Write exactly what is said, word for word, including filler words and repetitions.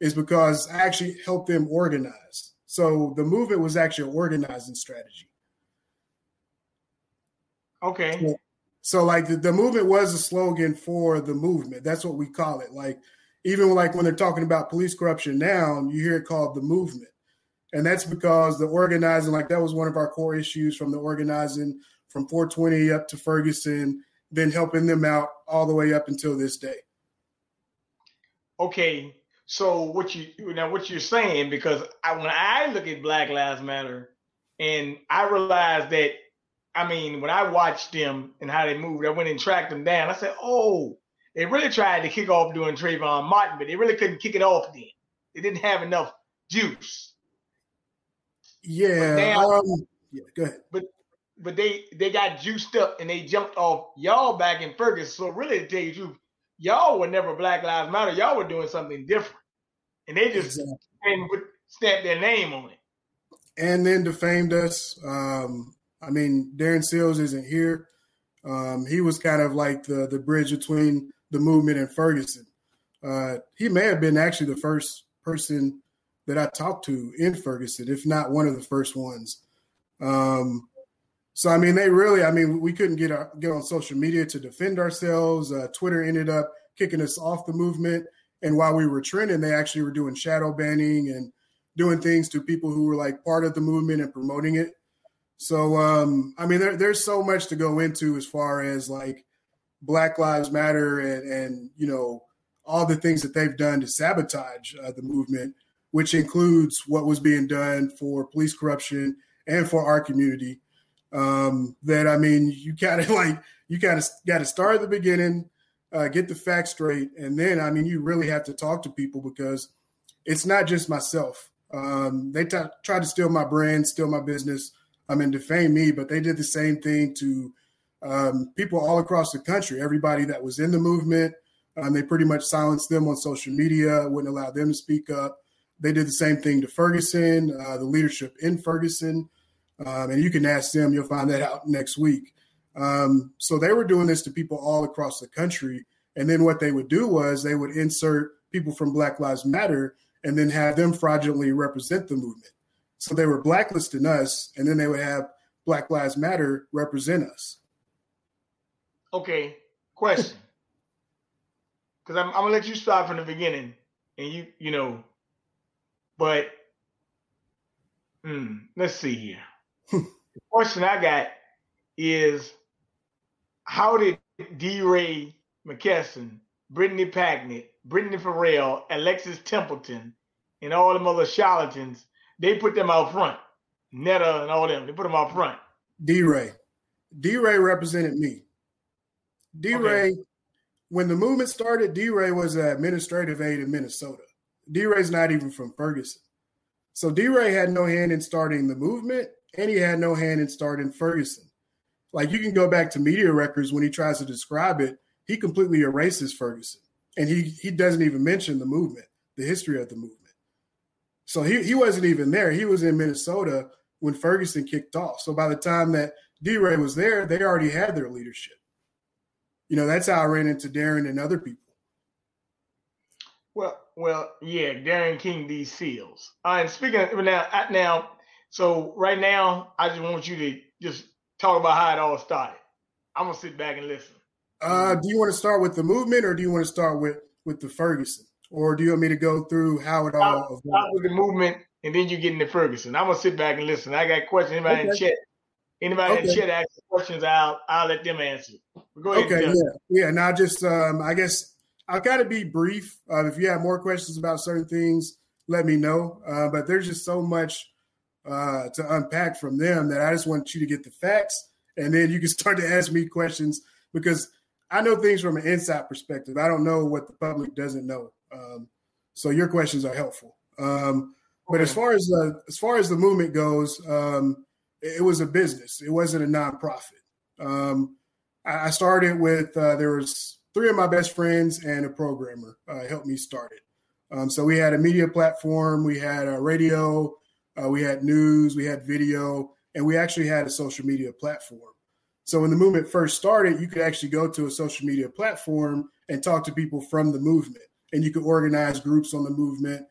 is because I actually helped them organize. So the movement was actually an organizing strategy. Okay. So, so like the, the movement was a slogan for the movement. That's what we call it. Like even like when they're talking about police corruption now, you hear it called the movement. And that's because the organizing, like that was one of our core issues from the organizing from four twenty up to Ferguson, then helping them out all the way up until this day. Okay. So what you now what you're saying, because I, when I look at Black Lives Matter and I realize that, I mean, when I watched them and how they moved, I went and tracked them down. I said, oh, they really tried to kick off doing Trayvon Martin, but they really couldn't kick it off then. They didn't have enough juice. Yeah, now, um, yeah, go ahead. But but they they got juiced up and they jumped off y'all back in Ferguson. So really, to tell you the truth, y'all were never Black Lives Matter. Y'all were doing something different, and they just exactly. and stamped their name on it. And then defamed us. Um, I mean, Darren Seals isn't here. Um, he was kind of like the the bridge between the movement and Ferguson. Uh, he may have been actually the first person that I talked to in Ferguson, if not one of the first ones. Um, so, I mean, they really, I mean, we couldn't get our, get on social media to defend ourselves. Uh, Twitter ended up kicking us off the movement. And while we were trending, they actually were doing shadow banning and doing things to people who were like part of the movement and promoting it. So, um, I mean, there, there's so much to go into as far as like Black Lives Matter and, and you know, all the things that they've done to sabotage uh, the movement, which includes what was being done for police corruption and for our community. Um, that, I mean, you kind of like, you kind of got to start at the beginning, uh, get the facts straight. And then, I mean, you really have to talk to people because it's not just myself. Um, they t- tried to steal my brand, steal my business, I mean, defame me, but they did the same thing to um, people all across the country, everybody that was in the movement. Um, they pretty much silenced them on social media, wouldn't allow them to speak up. They did the same thing to Ferguson, uh, the leadership in Ferguson. Um, and you can ask them, you'll find that out next week. Um, so they were doing this to people all across the country. And then what they would do was they would insert people from Black Lives Matter and then have them fraudulently represent the movement. So they were blacklisting us, and then they would have Black Lives Matter represent us. Okay, question. Because I'm, I'm going to let you start from the beginning. And you, you know, but hmm, let's see here. The question I got is, how did DeRay McKesson, Brittany Packnett, Brittany Farrell, Alexis Templeton, and all them other charlatans, they put them out front? Netta and all them, they put them out front. DeRay. DeRay represented me. DeRay, okay. When the movement started, DeRay was an administrative aide in Minnesota. DeRay's not even from Ferguson. So DeRay had no hand in starting the movement, and he had no hand in starting Ferguson. Like, you can go back to media records when he tries to describe it, he completely erases Ferguson. And he he doesn't even mention the movement, the history of the movement. So he, he wasn't even there. He was in Minnesota when Ferguson kicked off. So by the time that DeRay was there, they already had their leadership. You know, that's how I ran into Darren and other people. Well, well, yeah, Darren King, these Seals. Uh, and speaking of now, now, so right now, I just want you to just talk about how it all started. I'm gonna sit back and listen. Uh, do you want to start with the movement, or do you want to start with, with the Ferguson, or do you want me to go through how it all? I'll start with the movement, and then you get into Ferguson. I'm gonna sit back and listen. I got questions. Anybody okay. in the chat? Anybody okay. in the chat ask questions? I'll I'll let them answer. Go ahead. Okay. Yeah. Yeah. Now, just um, I guess I've got to be brief. Uh, if you have more questions about certain things, let me know. Uh, but there's just so much uh, to unpack from them that I just want you to get the facts, and then you can start to ask me questions because I know things from an inside perspective. I don't know what the public doesn't know. Um, so your questions are helpful. Um, but okay. as far as the as far as the movement goes, um, it, it was a business. It wasn't a nonprofit. Um, I, I started with uh, there was three of my best friends and a programmer uh, helped me start it. Um, so we had a media platform, we had a radio, uh, we had news, we had video, and we actually had a social media platform. So when the movement first started, you could actually go to a social media platform and talk to people from the movement. And you could organize groups on the movement